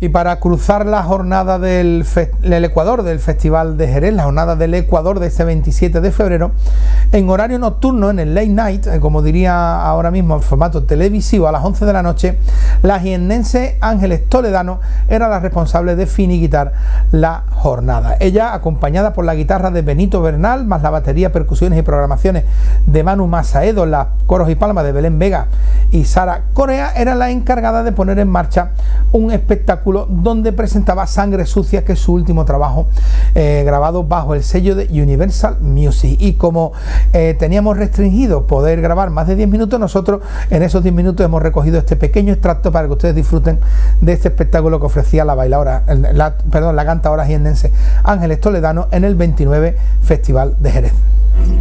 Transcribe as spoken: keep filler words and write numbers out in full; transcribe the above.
Y para cruzar la jornada del, del Ecuador, del Festival de Jerez, la jornada del Ecuador de este veintisiete de febrero, en horario nocturno, en el late night, como diría ahora mismo en formato televisivo, a las once de la noche, la jiennense Ángeles Toledano era la responsable de finiquitar la jornada. Ella, acompañada por la guitarra de Benito Bernal, más la batería, percusiones y programaciones de Manu Masaedo, las coros y palmas de Belén Vega y Sara Corea, era la encargada de poner en marcha un espectáculo donde presentaba Sangre Sucia, que es su último trabajo eh, grabado bajo el sello de Universal Music. Y como eh, teníamos restringido poder grabar más de diez minutos, nosotros en esos diez minutos hemos recogido este pequeño extracto para que ustedes disfruten de este espectáculo que ofrecía la bailadora, la, perdón, la cantadora jiennense Ángeles Toledano en el veintinueve Festival de Jerez.